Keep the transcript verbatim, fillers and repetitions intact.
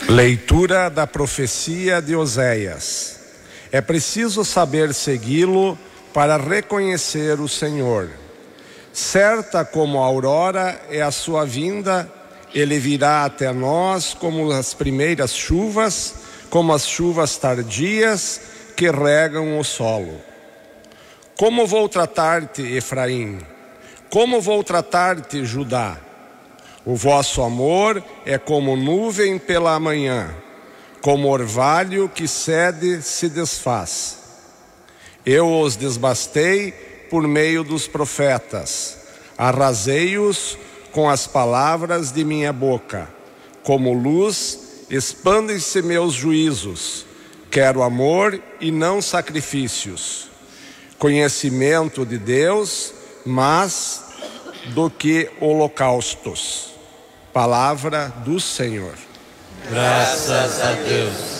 Leitura da profecia de Oséias. É preciso saber segui-lo para reconhecer o Senhor. Certa como a aurora é a sua vinda, ele virá até nós como as primeiras chuvas, como as chuvas tardias que regam o solo. Como vou tratar-te, Efraim? Como vou tratar-te, Judá? O vosso amor é como nuvem pela manhã, como orvalho que cede se desfaz. Eu os desbastei por meio dos profetas, arrasei-os com as palavras de minha boca. Como luz, expandem-se meus juízos. Quero amor e não sacrifícios. Conhecimento de Deus, mas do que holocaustos. Palavra do Senhor. Graças a Deus.